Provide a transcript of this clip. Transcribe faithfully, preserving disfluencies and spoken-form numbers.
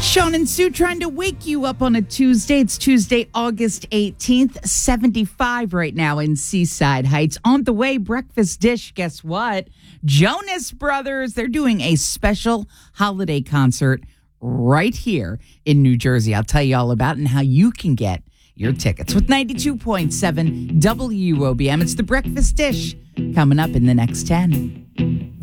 Sean and Sue trying to wake you up on a Tuesday. It's Tuesday, August eighteenth, seventy-five right now in Seaside Heights. On the way, breakfast dish. Guess what? Jonas Brothers. They're doing a special holiday concert right here in New Jersey. I'll tell you all about it and how you can get your tickets with ninety-two point seven W O B M. It's the breakfast dish coming up in the next ten.